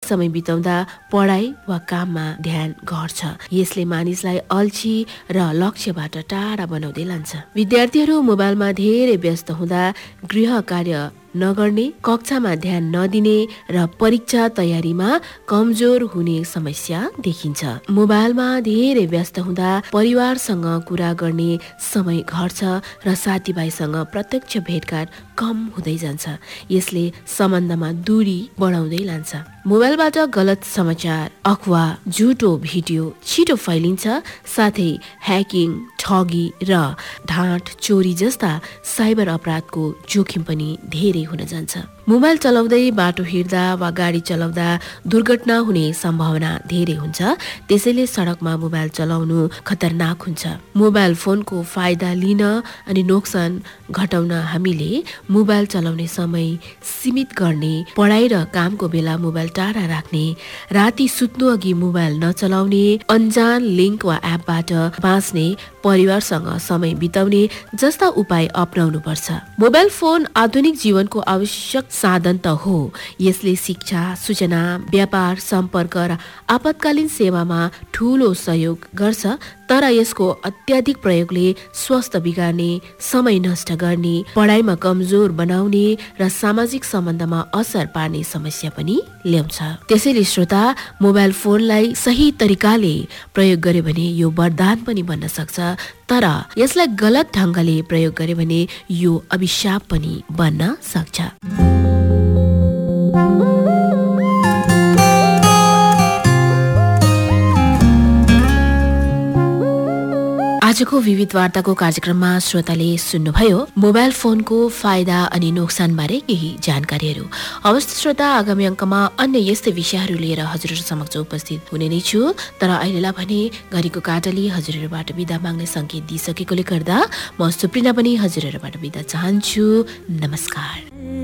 समय बिताउँदा पढाइ वा काममा ध्यान घट्छ। यसले मानिसलाई अल्छी र लक्ष्यबाट टाढा बनाउँदै लान्छ। विद्यार्थीहरू मोबाइलमा धेरै व्यस्त हुँदा गृह कार्य नगर्ने, कक्षामा ध्यान नदिने र परीक्षा तयारीमा कमजोर हुने समस्या देखिन्छ। मोबाइलमा धेरै व्यस्त हुँदा परिवारसँग कुरा गर्ने समय घट्छ र साथीभाइसँग प्रत्यक्ष भेटघाट कम हुँदै जान्छ। यसले सम्बन्धमा दूरी बढाउँदै लान्छ। मोबाइलबाट गलत समाचार, अफवाह, झुटो भिडियो छिटो फैलिन्छ। साथै ह्याकिङ, ठगी र ढाँट चोरी जस्ता साइबर अपराधको जोखिम पनि धेरै हुन जान्छ। मोबाइल चलाउँदै बाटो हिँड्दा वा गाडी चलाउँदा दुर्घटना हुने सम्भावना धेरै हुन्छ। त्यसैले सडकमा मोबाइल चलाउनु खतरनाक हुन्छ। मोबाइल फोनको फाइदा लिन अनि नोक्सान घटाउन हामीले मोबाइल चलाउने समय सीमित गर्ने, पढाइ र कामको बेला मोबाइल टाढा राख्ने, राति सुत्नु अघि मोबाइल नचलाउने, अन्जान लिङ्क वा एपबाट बाँच्ने, परिवारसँग समय बिताउने जस्ता उपाय अपनाउनु पर्छ। मोबाइल फोन आधुनिक जीवनको आवश्यक साधन त हो। यसले शिक्षा, सूचना, व्यापार, सम्पर्क र आपतकालीन सेवामा ठूलो सहयोग गर्छ। तर यसको अत्याधिक प्रयोगले स्वास्थ्य बिगार्ने, समय नष्ट गर्ने, पढाइमा कमजोर बनाउने र सामाजिक सम्बन्धमा असर पार्ने समस्या पनि ल्याउँछ। त्यसैले श्रोता, मोबाइल फोनलाई सही तरिकाले प्रयोग गर्यो भने यो वरदान पनि बन्न सक्छ। तर यसलाई गलत ढङ्गले प्रयोग गर्यो भने यो अभिशाप पनि बन्न सक्छ। आजको विविध वार्ताको कार्यक्रममा श्रोताले सुन्नुभयो मोबाइल फोनको फाइदा अनि नोक्सान बारे केही जानकारीहरू। अवश्य श्रोता, आगामी अङ्कमा अन्य यस्तै विषयहरू लिएर हजुरहरू समक्ष उपस्थित हुने नै छु। तर अहिलेलाई भने घडीको काँटाले हजुरहरूबाट बिदा माग्ने संकेत दिइसकेकोले गर्दा म सुप्रिना पनि हजुरहरूबाट बिदा चाहन्छु। नमस्कार।